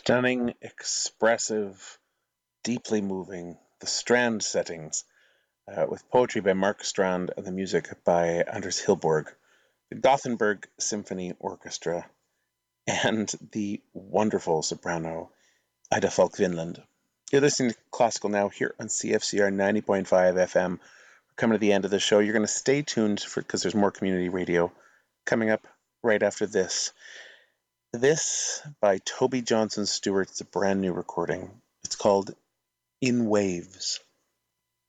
Stunning, expressive, deeply moving, the Strand settings, with poetry by Mark Strand and the music by Anders Hillborg, the Gothenburg Symphony Orchestra, and the wonderful soprano Ida Falk Vinland. You're listening to Classical Now here on CFCR 90.5 FM. We're coming to the end of the show. You're going to stay tuned because there's more community radio coming up right after this. This by Toby Johnson Stewart. It's a brand new recording. It's called In Waves.